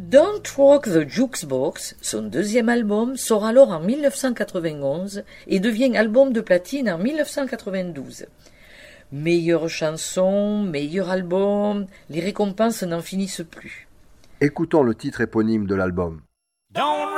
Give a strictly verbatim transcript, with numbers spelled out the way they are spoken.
Don't Rock the Jukebox, son deuxième album, sort alors en mille neuf cent quatre-vingt-onze et devient album de platine en mille neuf cent quatre-vingt-douze. Meilleure chanson, meilleur album, les récompenses n'en finissent plus. Écoutons le titre éponyme de l'album. Don't